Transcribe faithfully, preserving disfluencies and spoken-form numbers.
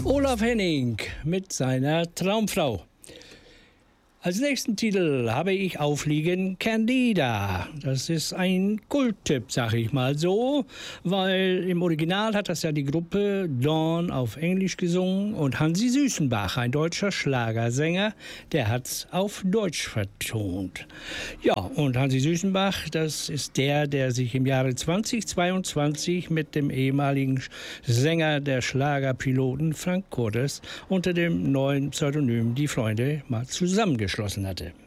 Olaf Henning mit seiner Traumfrau. Als nächsten Titel habe ich aufliegen Candida. Das ist ein Kulttipp, sag ich mal so, weil im Original hat das ja die Gruppe Dawn auf Englisch gesungen und Hansi Süßenbach, ein deutscher Schlagersänger, der hat's auf Deutsch vertont. Ja, und Hansi Süßenbach, das ist der, der sich im Jahre zweitausendzweiundzwanzig mit dem ehemaligen Sänger der Schlagerpiloten Frank Cordes unter dem neuen Pseudonym Die Freunde mal zusammengeschlossen hatte.